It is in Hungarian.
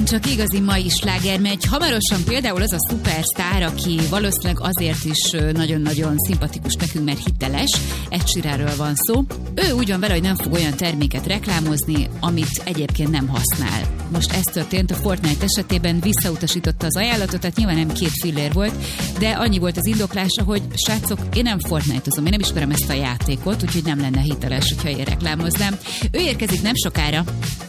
Csak igazi mai sláger megy. Hamarosan például az a szupersztár, aki valószínűleg azért is nagyon-nagyon szimpatikus nekünk, mert hiteles, Ed Sheeranről van szó. Ő úgy van vele, hogy nem fog olyan terméket reklámozni, amit egyébként nem használ. Most ez történt, a Fortnite esetében visszautasította az ajánlatot, tehát nyilván nem 2 fillér volt, de annyi volt az indoklása, hogy srácok, én nem Fortnite-ozom, én nem ismerem ezt a játékot, úgyhogy nem lenne hiteles, hogyha én reklámoznám. Ő érkezik nem sokára,